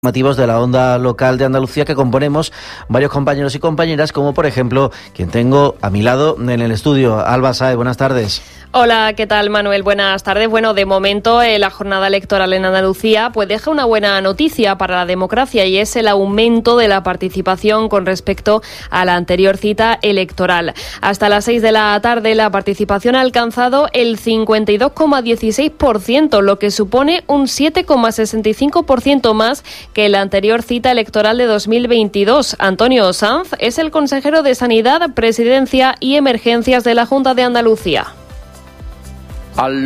Informativos de la onda local de Andalucía que componemos varios compañeros y compañeras, como por ejemplo quien tengo a mi lado en el estudio, Alba Sáez. Buenas tardes. Hola, ¿qué tal, Manuel? Buenas tardes. Bueno, de momento la jornada electoral en Andalucía pues deja una buena noticia para la democracia y es el aumento de la participación con respecto a la anterior cita electoral. Hasta las 6 de la tarde la participación ha alcanzado el 52,16%, lo que supone un 7,65% más que en la anterior cita electoral de 2022. Antonio Sanz es el consejero de Sanidad, Presidencia y Emergencias de la Junta de Andalucía. Al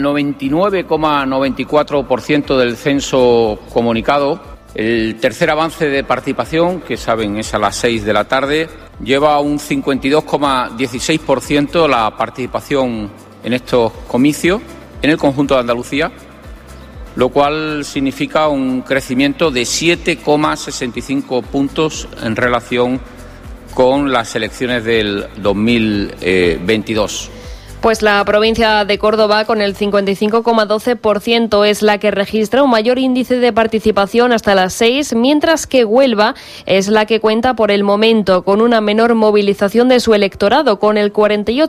99,94% del censo comunicado, el tercer avance de participación, que saben es a las 6 de la tarde, lleva a un 52,16% la participación en estos comicios en el conjunto de Andalucía, lo cual significa un crecimiento de 7,65 puntos en relación con las elecciones del 2022. Pues la provincia de Córdoba, con el 55,12%, es la que registra un mayor índice de participación hasta las 6, mientras que Huelva es la que cuenta por el momento con una menor movilización de su electorado, con el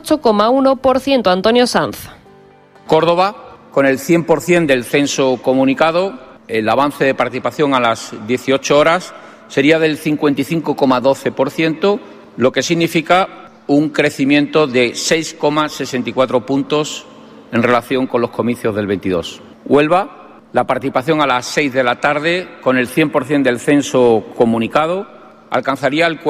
48,1%. Antonio Sanz. Córdoba, con el 100% del censo comunicado, el avance de participación a las 18 horas sería del 55,12%, lo que significa un crecimiento de 6,64 puntos en relación con los comicios del 22. Huelva, la participación a las 6 de la tarde, con el 100% del censo comunicado, alcanzaría el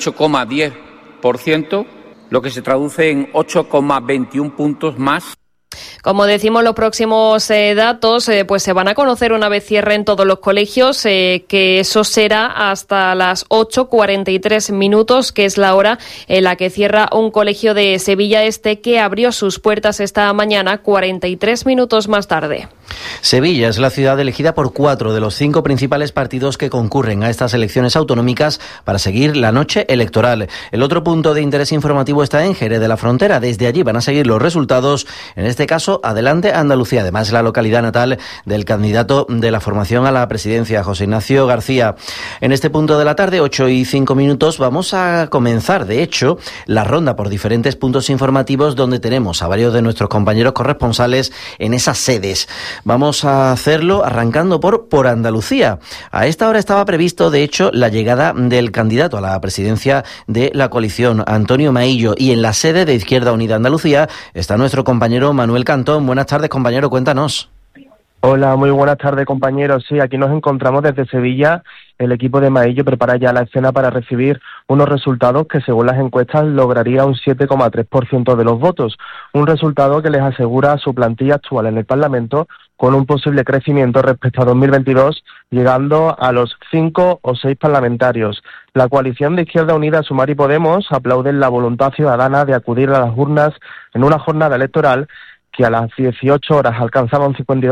48,10%, lo que se traduce en 8,21 puntos más. Como decimos, los próximos datos pues se van a conocer una vez cierren todos los colegios, que eso será hasta las 8:43 minutos, que es la hora en la que cierra un colegio de Sevilla Este que abrió sus puertas esta mañana 43 minutos más tarde. Sevilla es la ciudad elegida por 4 de los 5 principales partidos que concurren a estas elecciones autonómicas para seguir la noche electoral. El otro punto de interés informativo está en Jerez de la Frontera. Desde allí van a seguir los resultados, en este caso Adelante Andalucía, además la localidad natal del candidato de la formación a la presidencia, José Ignacio García. En este punto de la tarde, 8:05 minutos, vamos a comenzar, de hecho, la ronda por diferentes puntos informativos donde tenemos a varios de nuestros compañeros corresponsales en esas sedes. Vamos a hacerlo arrancando por Andalucía. A esta hora estaba previsto, de hecho, la llegada del candidato a la presidencia de la coalición, Antonio Maillo, y en la sede de Izquierda Unida Andalucía está nuestro compañero Manuel Cantón. Buenas tardes, compañero, cuéntanos. Hola, muy buenas tardes, compañeros. Sí, aquí nos encontramos desde Sevilla. El equipo de Maillo prepara ya la escena para recibir unos resultados que, según las encuestas, lograría un 7,3% de los votos. Un resultado que les asegura su plantilla actual en el Parlamento, con un posible crecimiento respecto a 2022, llegando a los 5 o 6 parlamentarios. La coalición de Izquierda Unida, Sumar y Podemos aplauden la voluntad ciudadana de acudir a las urnas en una jornada electoral que a las 18 horas alcanzaba un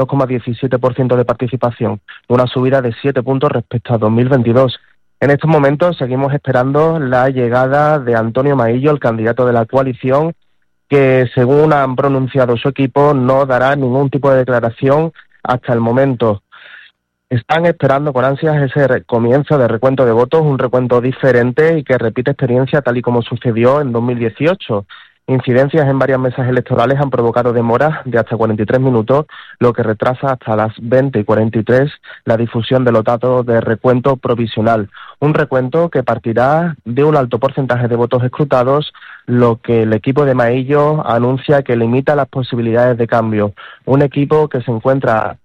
52,17% de participación, una subida de 7 puntos respecto a 2022. En estos momentos seguimos esperando la llegada de Antonio Maillo, el candidato de la coalición, que según han pronunciado su equipo no dará ningún tipo de declaración hasta el momento. Están esperando con ansias ese comienzo de recuento de votos, un recuento diferente y que repite experiencia tal y como sucedió en 2018. Incidencias en varias mesas electorales han provocado demoras de hasta 43 minutos, lo que retrasa hasta las 20:43 la difusión de los datos de recuento provisional. Un recuento que partirá de un alto porcentaje de votos escrutados, lo que el equipo de Maillo anuncia que limita las posibilidades de cambio. Un equipo que se encuentra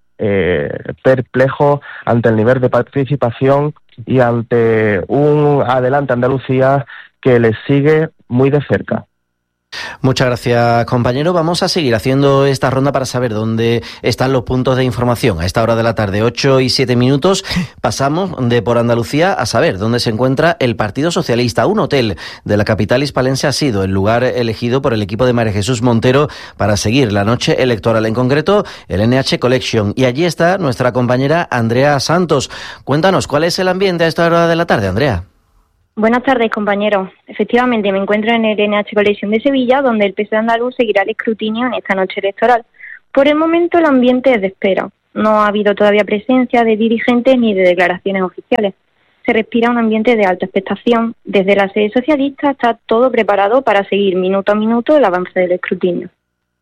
perplejo ante el nivel de participación y ante un Adelante Andalucía que les sigue muy de cerca. Muchas gracias, compañero. Vamos a seguir haciendo esta ronda para saber dónde están los puntos de información. A esta hora de la tarde, 8:07 minutos, pasamos de por Andalucía a saber dónde se encuentra el Partido Socialista. Un hotel de la capital hispalense ha sido el lugar elegido por el equipo de María Jesús Montero para seguir la noche electoral, en concreto el NH Collection. Y allí está nuestra compañera Andrea Santos. Cuéntanos, ¿cuál es el ambiente a esta hora de la tarde, Andrea? Buenas tardes, compañeros. Efectivamente, me encuentro en el NH Collection de Sevilla, donde el PSOE andaluz seguirá el escrutinio en esta noche electoral. Por el momento, el ambiente es de espera. No ha habido todavía presencia de dirigentes ni de declaraciones oficiales. Se respira un ambiente de alta expectación. Desde la sede socialista está todo preparado para seguir minuto a minuto el avance del escrutinio.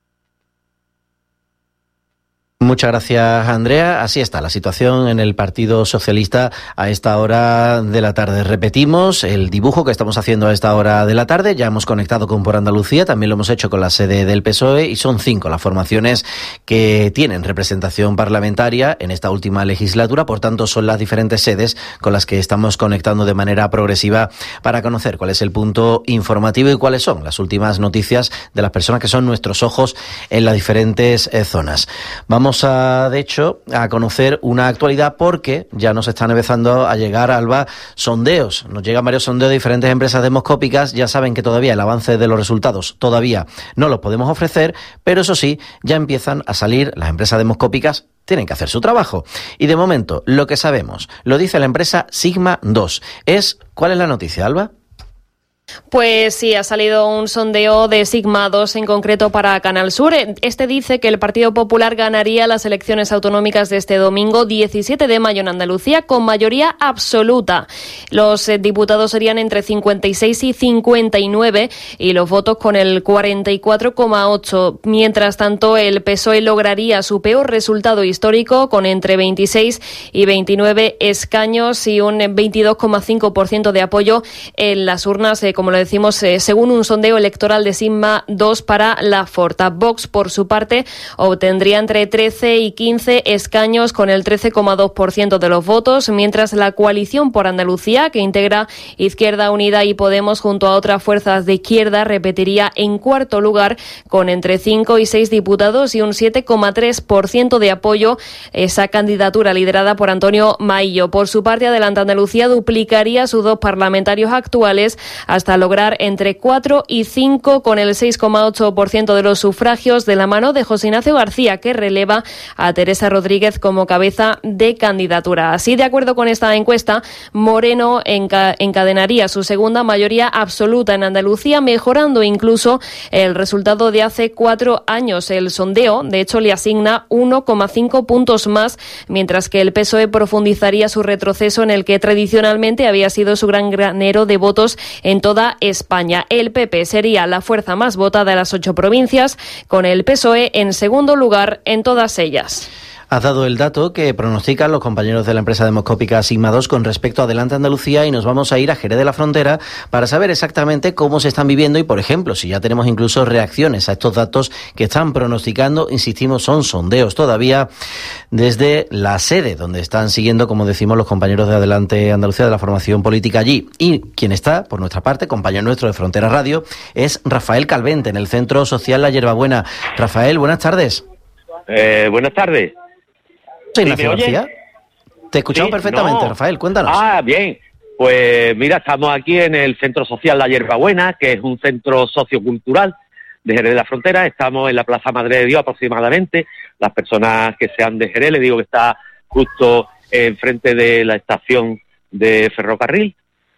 Muchas gracias, Andrea. Así está la situación en el Partido Socialista a esta hora de la tarde. Repetimos el dibujo que estamos haciendo a esta hora de la tarde. Ya hemos conectado con Por Andalucía, también lo hemos hecho con la sede del PSOE y son 5 las formaciones que tienen representación parlamentaria en esta última legislatura. Por tanto, son las diferentes sedes con las que estamos conectando de manera progresiva para conocer cuál es el punto informativo y cuáles son las últimas noticias de las personas que son nuestros ojos en las diferentes zonas. Vamos de hecho, a conocer una actualidad porque ya nos están empezando a llegar, Alba, sondeos. Nos llegan varios sondeos de diferentes empresas demoscópicas. Ya saben que todavía el avance de los resultados todavía no los podemos ofrecer, pero eso sí, ya empiezan a salir las empresas demoscópicas. Tienen que hacer su trabajo. Y de momento, lo que sabemos, lo dice la empresa Sigma 2. ¿Cuál es la noticia, Alba? Pues sí, ha salido un sondeo de Sigma 2 en concreto para Canal Sur. Este dice que el Partido Popular ganaría las elecciones autonómicas de este domingo 17 de mayo en Andalucía con mayoría absoluta. Los diputados serían entre 56 y 59 y los votos con el 44,8. Mientras tanto, el PSOE lograría su peor resultado histórico con entre 26 y 29 escaños y un 22,5% de apoyo en las urnas, como lo decimos, según un sondeo electoral de Sigma 2 para la Forta. Vox, por su parte, obtendría entre 13 y 15 escaños con el 13,2% de los votos, mientras la coalición por Andalucía, que integra Izquierda Unida y Podemos junto a otras fuerzas de izquierda, repetiría en cuarto lugar con entre 5 y 6 diputados y un 7,3% de apoyo esa candidatura liderada por Antonio Maillo. Por su parte, Adelante Andalucía duplicaría sus 2 parlamentarios actuales hasta lograr entre 4 y 5 con el 6,8% de los sufragios de la mano de José Ignacio García, que releva a Teresa Rodríguez como cabeza de candidatura. Así, de acuerdo con esta encuesta, Moreno encadenaría su segunda mayoría absoluta en Andalucía, mejorando incluso el resultado de hace 4 años. El sondeo, de hecho, le asigna 1,5 puntos más, mientras que el PSOE profundizaría su retroceso en el que tradicionalmente había sido su gran granero de votos en toda España. El PP sería la fuerza más votada de las 8 provincias, con el PSOE en segundo lugar en todas ellas. Has dado el dato que pronostican los compañeros de la empresa demoscópica Sigma 2 con respecto a Adelante Andalucía y nos vamos a ir a Jerez de la Frontera para saber exactamente cómo se están viviendo y, por ejemplo, si ya tenemos incluso reacciones a estos datos que están pronosticando. Insistimos, son sondeos todavía desde la sede donde están siguiendo, como decimos, los compañeros de Adelante Andalucía de la formación política allí. Y quien está, por nuestra parte, compañero nuestro de Frontera Radio, es Rafael Calvente en el Centro Social La Hierbabuena. Rafael, buenas tardes. Buenas tardes. Ignacio García. Te escuchamos perfectamente, no. Rafael, cuéntanos. Bien. Pues mira, estamos aquí en el Centro Social La Hierbabuena, que es un centro sociocultural de Jerez de la Frontera. Estamos en la Plaza Madre de Dios aproximadamente. Las personas que sean de Jerez, le digo que está justo enfrente de la estación de ferrocarril.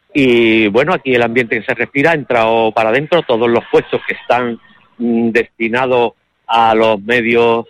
Y bueno, aquí el ambiente que se respira ha entrado para adentro. Todos los puestos que están destinados a los medios...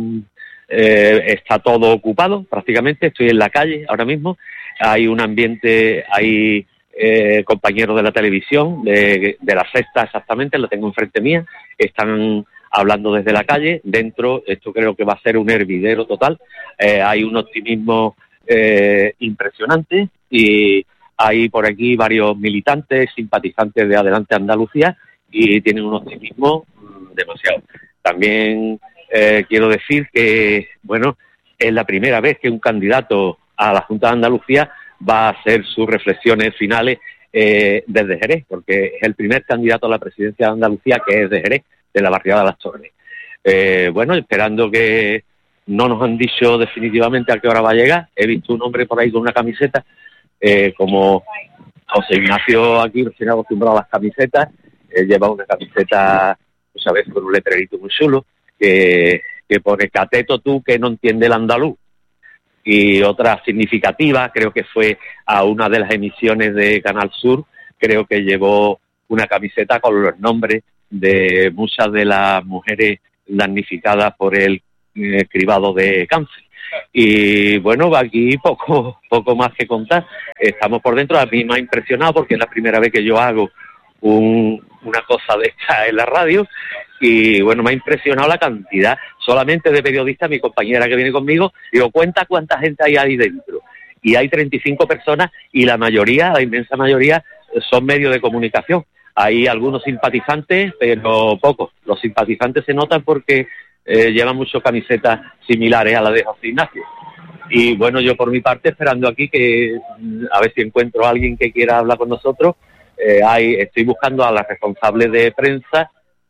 está todo ocupado prácticamente. Estoy en la calle ahora mismo, hay un ambiente, hay compañeros de la televisión, de la Sexta exactamente, lo tengo enfrente mía, están hablando desde la calle. Dentro, esto creo que va a ser un hervidero total, hay un optimismo impresionante y hay por aquí varios militantes, simpatizantes de Adelante Andalucía y tienen un optimismo demasiado. También quiero decir que, bueno, es la primera vez que un candidato a la Junta de Andalucía va a hacer sus reflexiones finales desde Jerez, porque es el primer candidato a la presidencia de Andalucía que es de Jerez, de la barriada de las Torres. Bueno, esperando que no nos han dicho definitivamente a qué hora va a llegar. He visto un hombre por ahí con una camiseta, como José Ignacio aquí recién acostumbrado a las camisetas, lleva una camiseta, pues a veces con un letrerito muy chulo, que pone "Cateto tú que no entiende el andaluz", y otra significativa, creo que fue a una de las emisiones de Canal Sur, creo que llevó una camiseta con los nombres de muchas de las mujeres damnificadas por el cribado de cáncer. Y bueno, aquí poco más que contar. Estamos por dentro. A mí me ha impresionado porque es la primera vez que yo hago una cosa de esta en la radio. Y bueno, me ha impresionado la cantidad solamente de periodistas. Mi compañera que viene conmigo, digo, cuenta cuánta gente hay ahí dentro. Y hay 35 personas y la inmensa mayoría, son medios de comunicación. Hay algunos simpatizantes, pero pocos. Los simpatizantes se notan porque llevan muchas camisetas similares a las de José Ignacio. Y bueno, yo por mi parte, esperando aquí que a ver si encuentro a alguien que quiera hablar con nosotros. Estoy buscando a la responsable de prensa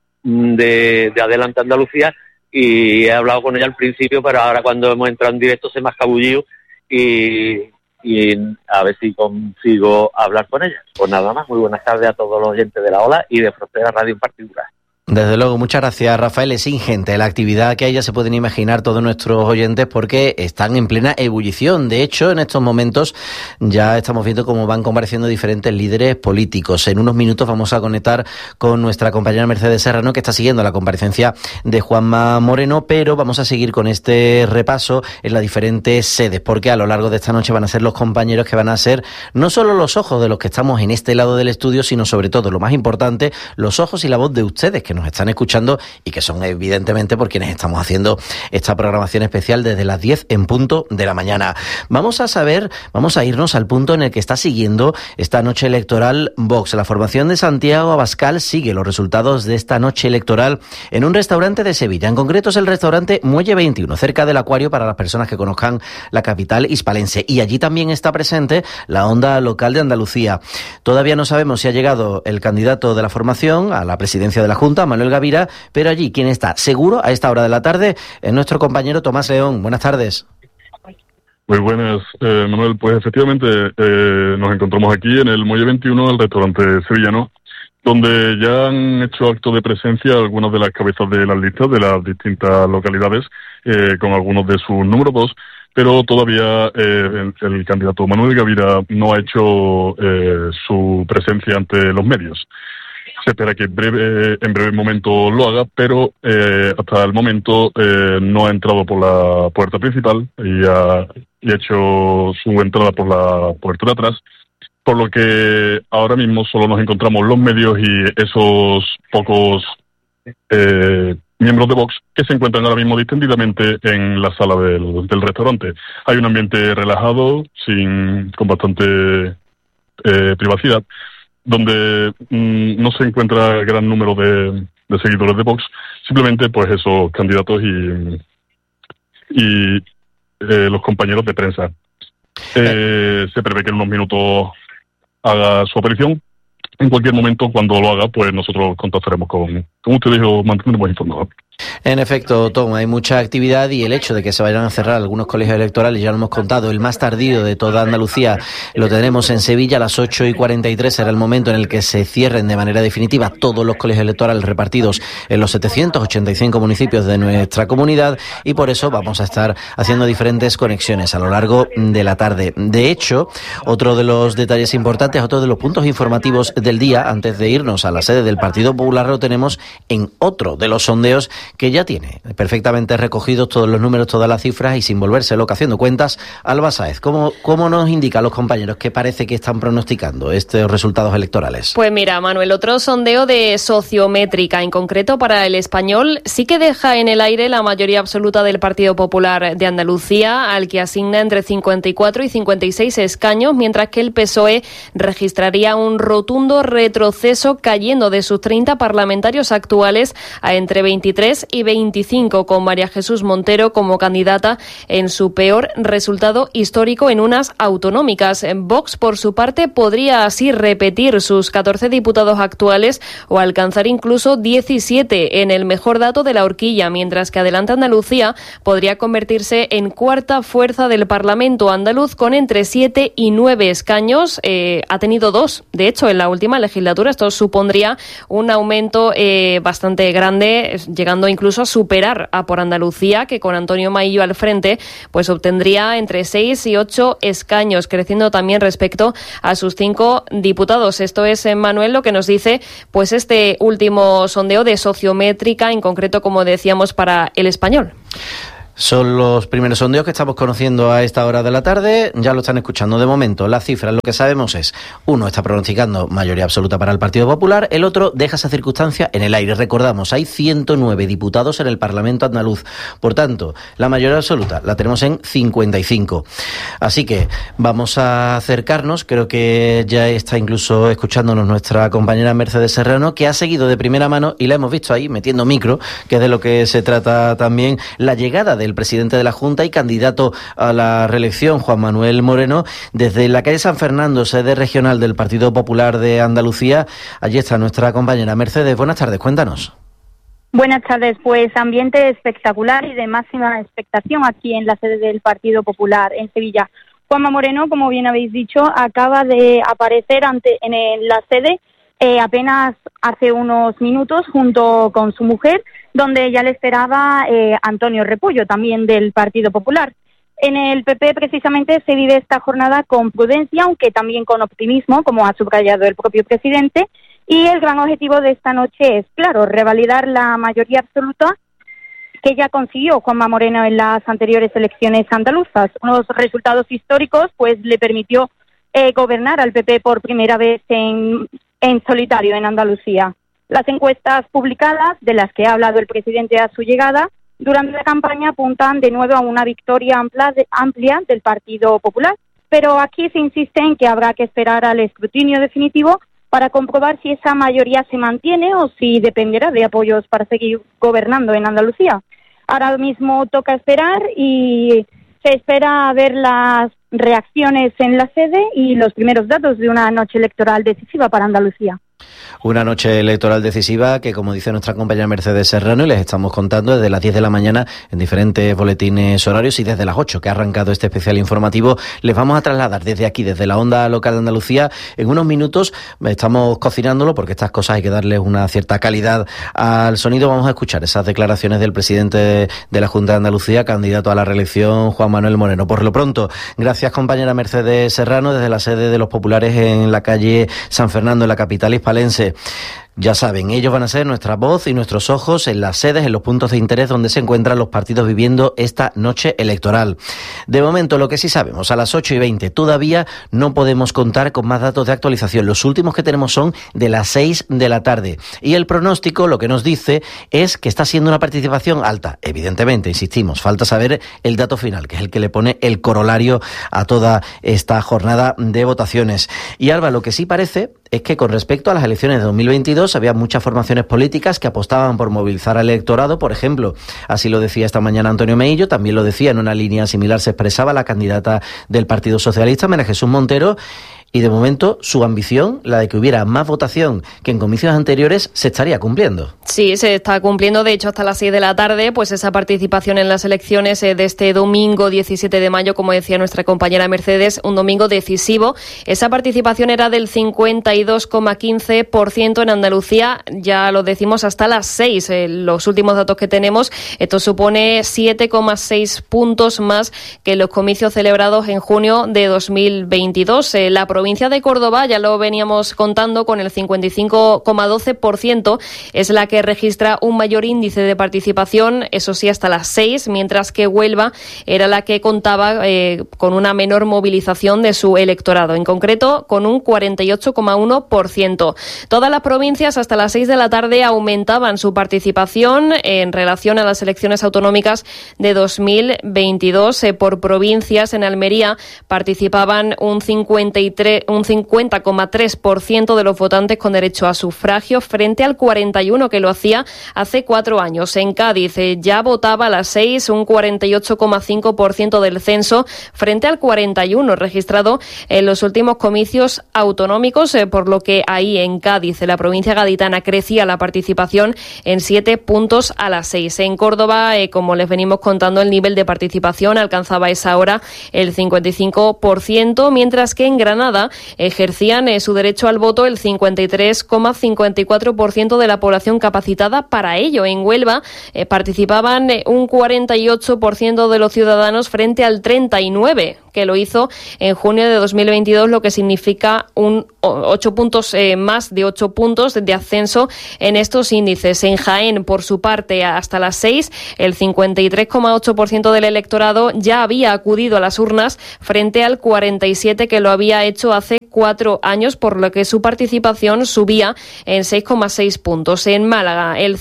de Adelante Andalucía y he hablado con ella al principio, pero ahora cuando hemos entrado en directo se me ha escabullido y a ver si consigo hablar con ella. Pues nada más, muy buenas tardes a todos los oyentes de La Ola y de Frontera Radio en particular. Desde luego, muchas gracias, Rafael. Es ingente la actividad que hay, ya se pueden imaginar todos nuestros oyentes porque están en plena ebullición. De hecho, en estos momentos ya estamos viendo cómo van compareciendo diferentes líderes políticos. En unos minutos vamos a conectar con nuestra compañera Mercedes Serrano, que está siguiendo la comparecencia de Juanma Moreno, pero vamos a seguir con este repaso en las diferentes sedes, porque a lo largo de esta noche van a ser los compañeros que van a ser no solo los ojos de los que estamos en este lado del estudio, sino sobre todo, lo más importante, los ojos y la voz de ustedes que nos están escuchando y que son evidentemente por quienes estamos haciendo esta programación especial desde las 10 en punto de la mañana. Vamos a irnos al punto en el que está siguiendo esta noche electoral Vox. La formación de Santiago Abascal sigue los resultados de esta noche electoral en un restaurante de Sevilla. En concreto es el restaurante Muelle 21, cerca del Acuario, para las personas que conozcan la capital hispalense. Y allí también está presente la onda local de Andalucía. Todavía no sabemos si ha llegado el candidato de la formación a la presidencia de la Junta, Manuel Gavira, pero allí quien está seguro a esta hora de la tarde es nuestro compañero Tomás León. Buenas tardes. Muy buenas, Manuel. Pues efectivamente nos encontramos aquí en el Muelle 21, el restaurante sevillano, donde ya han hecho acto de presencia algunas de las cabezas de las listas de las distintas localidades, con algunos de sus números 2, pero todavía el candidato Manuel Gavira no ha hecho su presencia ante los medios. Se espera que en breve momento lo haga, pero hasta el momento no ha entrado por la puerta principal y ha hecho su entrada por la puerta de atrás, por lo que ahora mismo solo nos encontramos los medios y esos pocos miembros de Vox que se encuentran ahora mismo distendidamente en la sala del restaurante. Hay un ambiente relajado, con bastante privacidad, donde no se encuentra gran número de seguidores de Vox, simplemente pues esos candidatos y los compañeros de prensa. Se prevé que en unos minutos haga su aparición. En cualquier momento, cuando lo haga, pues nosotros contactaremos con ustedes o mantendremos informados. En efecto, Tom, hay mucha actividad y el hecho de que se vayan a cerrar algunos colegios electorales, ya lo hemos contado, el más tardío de toda Andalucía lo tenemos en Sevilla a las 8:43, será el momento en el que se cierren de manera definitiva todos los colegios electorales repartidos en los 785 municipios de nuestra comunidad y por eso vamos a estar haciendo diferentes conexiones a lo largo de la tarde. De hecho, otro de los detalles importantes, otro de los puntos informativos del día, antes de irnos a la sede del Partido Popular, lo tenemos en otro de los sondeos que ya tiene perfectamente recogidos todos los números, todas las cifras y sin volverse loca haciendo cuentas. Alba Sáez, ¿cómo nos indica a los compañeros que parece que están pronosticando estos resultados electorales? Pues mira, Manuel, otro sondeo de Sociométrica, en concreto para El Español, sí que deja en el aire la mayoría absoluta del Partido Popular de Andalucía, al que asigna entre 54 y 56 escaños, mientras que el PSOE registraría un rotundo retroceso, cayendo de sus 30 parlamentarios actuales a entre 23 y 25, con María Jesús Montero como candidata en su peor resultado histórico en unas autonómicas. Vox, por su parte, podría así repetir sus 14 diputados actuales o alcanzar incluso 17 en el mejor dato de la horquilla, mientras que Adelante Andalucía podría convertirse en cuarta fuerza del Parlamento andaluz con entre 7 y 9 escaños. Ha tenido 2, de hecho, en la última legislatura. Esto supondría un aumento bastante grande, llegando incluso a superar a Por Andalucía, que con Antonio Maillo al frente pues obtendría entre 6 y 8 escaños, creciendo también respecto a sus 5 diputados. Esto es, Manuel, lo que nos dice pues este último sondeo de Sociométrica, en concreto, como decíamos, para El Español. Son los primeros sondeos que estamos conociendo a esta hora de la tarde, ya lo están escuchando. De momento, las cifras, lo que sabemos es, uno está pronosticando mayoría absoluta para el Partido Popular, el otro deja esa circunstancia en el aire. Recordamos, hay 109 diputados en el Parlamento andaluz, por tanto, la mayoría absoluta la tenemos en 55. Así que vamos a acercarnos, creo que ya está incluso escuchándonos nuestra compañera Mercedes Serrano, que ha seguido de primera mano, y la hemos visto ahí metiendo micro, que es de lo que se trata también, la llegada del presidente de la Junta y candidato a la reelección, Juan Manuel Moreno, desde la calle San Fernando, sede regional del Partido Popular de Andalucía. Allí está nuestra compañera Mercedes. Buenas tardes, cuéntanos. Buenas tardes, pues ambiente espectacular y de máxima expectación aquí en la sede del Partido Popular en Sevilla. Juanma Moreno, como bien habéis dicho, acaba de aparecer en la sede apenas hace unos minutos junto con su mujer, donde ya le esperaba Antonio Repullo, también del Partido Popular. En el PP precisamente se vive esta jornada con prudencia, aunque también con optimismo, como ha subrayado el propio presidente, y el gran objetivo de esta noche es, claro, revalidar la mayoría absoluta que ya consiguió Juanma Moreno en las anteriores elecciones andaluzas. Unos resultados históricos pues le permitió gobernar al PP por primera vez en solitario en Andalucía. Las encuestas publicadas, de las que ha hablado el presidente a su llegada, durante la campaña apuntan de nuevo a una victoria amplia del Partido Popular, pero aquí se insiste en que habrá que esperar al escrutinio definitivo para comprobar si esa mayoría se mantiene o si dependerá de apoyos para seguir gobernando en Andalucía. Ahora mismo toca esperar y se espera ver las reacciones en la sede y los primeros datos de una noche electoral decisiva para Andalucía. Una noche electoral decisiva que, como dice nuestra compañera Mercedes Serrano, y les estamos contando desde las 10 de la mañana en diferentes boletines horarios, y desde las 8 que ha arrancado este especial informativo, les vamos a trasladar desde aquí, desde la onda local de Andalucía. En unos minutos estamos cocinándolo porque estas cosas hay que darles una cierta calidad al sonido. Vamos a escuchar esas declaraciones del presidente de la Junta de Andalucía, candidato a la reelección, Juan Manuel Moreno. Por lo pronto, gracias compañera Mercedes Serrano desde la sede de los populares en la calle San Fernando, en la capital hispalense. Ya saben, ellos van a ser nuestra voz y nuestros ojos en las sedes, en los puntos de interés donde se encuentran los partidos viviendo esta noche electoral. De momento, lo que sí sabemos, a las 8:20 todavía no podemos contar con más datos de actualización. Los últimos que tenemos son de las 6 de la tarde. Y el pronóstico lo que nos dice es que está siendo una participación alta. Evidentemente, insistimos, falta saber el dato final, que es el que le pone el corolario a toda esta jornada de votaciones. Y Alba, lo que sí parece es que con respecto a las elecciones de 2022 había muchas formaciones políticas que apostaban por movilizar al electorado. Por ejemplo, así lo decía esta mañana Antonio Meillo, también lo decía en una línea similar, se expresaba la candidata del Partido Socialista, María Jesús Montero. Y de momento su ambición, la de que hubiera más votación que en comicios anteriores, se estaría cumpliendo. Sí, se está cumpliendo. De hecho, hasta las 6 de la tarde, pues esa participación en las elecciones de este domingo 17 de mayo, como decía nuestra compañera Mercedes, un domingo decisivo. Esa participación era del 52,15% en Andalucía, ya lo decimos, hasta las 6. Los últimos datos que tenemos, esto supone 7,6 puntos más que los comicios celebrados en junio de 2022. La provincia de Córdoba, ya lo veníamos contando, con el 55,12%, es la que registra un mayor índice de participación, eso sí, hasta las 6, mientras que Huelva era la que contaba con una menor movilización de su electorado, en concreto con un 48,1%. Todas las provincias hasta las 6 de la tarde aumentaban su participación en relación a las elecciones autonómicas de 2022. Por provincias, en Almería participaban un 50,3% de los votantes con derecho a sufragio, frente al 41% que lo hacía hace 4 años. En Cádiz ya votaba a las 6 un 48,5% del censo, frente al 41% registrado en los últimos comicios autonómicos, por lo que ahí en Cádiz, en la provincia gaditana, crecía la participación en 7 puntos a las 6. En Córdoba, como les venimos contando, el nivel de participación alcanzaba a esa hora el 55%, mientras que en Granada pasada ejercían su derecho al voto el 53,54% de la población capacitada para ello. En Huelva participaban un 48% de los ciudadanos frente al 39% que lo hizo en junio de 2022, lo que significa un 8 puntos más de 8 puntos de ascenso en estos índices. En Jaén, por su parte, hasta las 6, el 53,8% del electorado ya había acudido a las urnas frente al 47% que lo había hecho hace 4 años, por lo que su participación subía en 6,6 puntos. En Málaga, el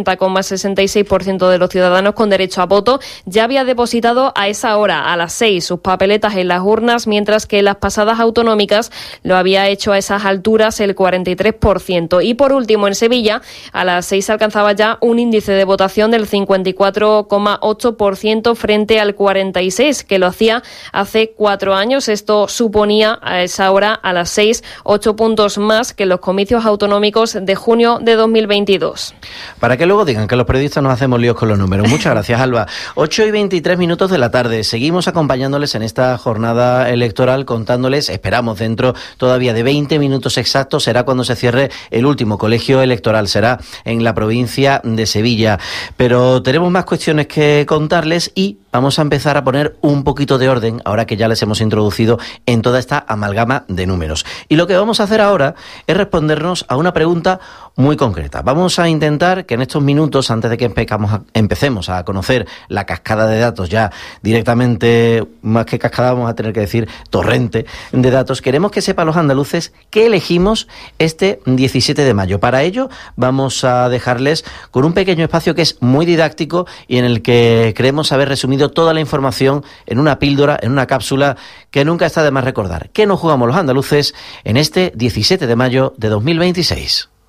50,66% de los ciudadanos con derecho a voto ya había depositado a esa hora, a las 6, sus papeletas en las urnas, mientras que en las pasadas autonómicas lo había hecho a esas alturas el 43%. Y por último, en Sevilla, a las 6 alcanzaba ya un índice de votación del 54,8% frente al 46%, que lo hacía hace 4 años. Esto suponía a esa hora, a las 6, 8 puntos más que los comicios autonómicos de junio de 2022. Para que luego digan que los periodistas nos hacemos líos con los números. Muchas gracias, Alba. 8:23 de la tarde. Seguimos acompañándoles en esta jornada electoral, contándoles, esperamos dentro todavía de 20 minutos exactos, será cuando se cierre el último colegio electoral, será en la provincia de Sevilla. Pero tenemos más cuestiones que contarles y vamos a empezar a poner un poquito de orden, ahora que ya les hemos introducido en toda esta amalgama de números. Y lo que vamos a hacer ahora es respondernos a una pregunta muy concreta. Vamos a intentar que en estos minutos, antes de que empecemos a conocer la cascada de datos, ya directamente, más que cascada, vamos a tener que decir torrente de datos, queremos que sepan los andaluces qué elegimos este 17 de mayo. Para ello vamos a dejarles con un pequeño espacio que es muy didáctico y en el que creemos haber resumido toda la información en una píldora, en una cápsula que nunca está de más recordar. ¿Qué nos jugamos los andaluces en este 17 de mayo de 2026?